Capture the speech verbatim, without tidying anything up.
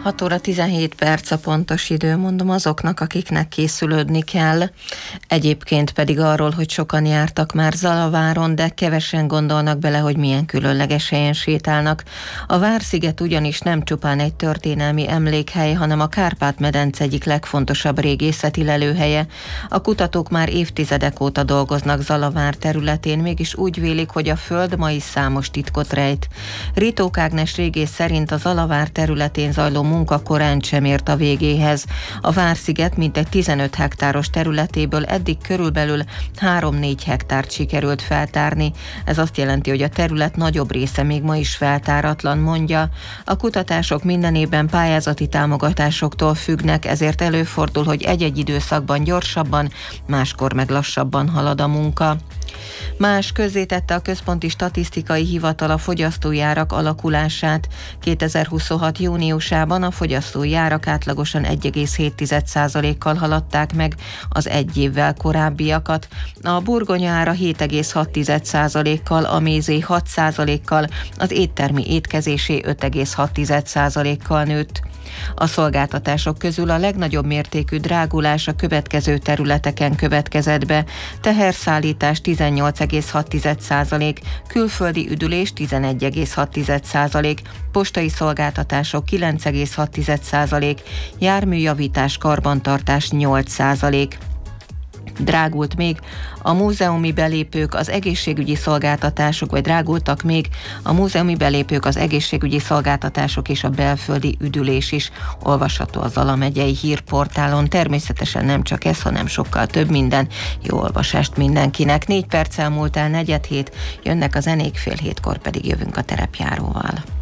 hat óra tizenhét perc a pontos idő, mondom azoknak, akiknek készülődni kell. Egyébként pedig arról, hogy sokan jártak már Zalaváron, de kevesen gondolnak bele, hogy milyen különleges helyen sétálnak. A Vársziget ugyanis nem csupán egy történelmi emlékhely, hanem a Kárpát-medence egyik legfontosabb régészeti lelőhelye. A kutatók már évtizedek óta dolgoznak Zalavár területén, mégis úgy vélik, hogy a föld ma is számos titkot rejt. Ritók Ágnes régész szerint a Zalavár területén zajló munka korán sem ért a végéhez. A Vársziget mintegy tizenöt hektáros területéből eddig körülbelül három-négy hektárt sikerült feltárni. Ez azt jelenti, hogy a terület nagyobb része még ma is feltáratlan, mondja. A kutatások minden évben pályázati támogatásoktól függnek, ezért előfordul, hogy egy-egy időszakban gyorsabban, máskor meg lassabban halad a munka. Más közzétette a Központi Statisztikai Hivatal a fogyasztói árak alakulását. kétezer-huszonhat júniusában a fogyasztói árak átlagosan egy egész hét százalékkal haladták meg az egy évvel korábbiakat. A burgonya ára hét egész hat százalékkal, a mézé hat százalékkal, az éttermi étkezésé öt egész hat százalékkal nőtt. A szolgáltatások közül a legnagyobb mértékű drágulás a következő területeken következett be: teherszállítás tizennyolc egész hat százalék, külföldi üdülés tizenegy egész hat százalék, postai szolgáltatások kilenc egész hat százalék, járműjavítás, karbantartás nyolc százalék. Drágult még a múzeumi belépők, az egészségügyi szolgáltatások, vagy drágultak még a múzeumi belépők, az egészségügyi szolgáltatások és a belföldi üdülés is, olvasható a Zala megyei hírportálon. Természetesen nem csak ez, hanem sokkal több minden. Jó olvasást mindenkinek. Négy perccel múlt el negyed hét, jönnek a zenék, fél hétkor pedig jövünk a terepjáróval.